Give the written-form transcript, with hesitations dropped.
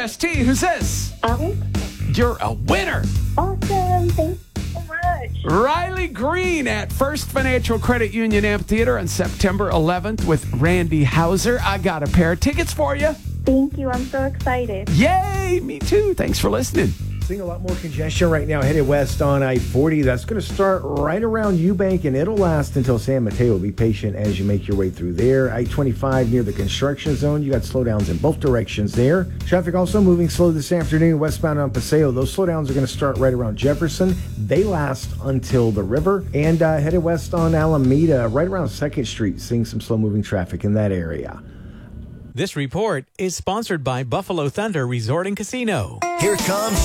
WST. Who's this? You're a winner. Awesome. Thank you so much. Riley Green at First Financial Credit Union Amphitheater on September 11th with Randy Hauser. I got a pair of tickets for you. Thank you. I'm so excited. Yay, me too. Thanks for listening. Seeing a lot more congestion right now headed west on I-40. That's going to start right around Eubank, and it'll last until San Mateo. Be patient as you make your way through there. I-25 near the construction zone. You got slowdowns in both directions there. Traffic also moving slow this afternoon westbound on Paseo. Those slowdowns are going to start right around Jefferson. They last until the river. And headed west on Alameda, right around 2nd Street, seeing some slow-moving traffic in that area. This report is sponsored by Buffalo Thunder Resort and Casino. Here comes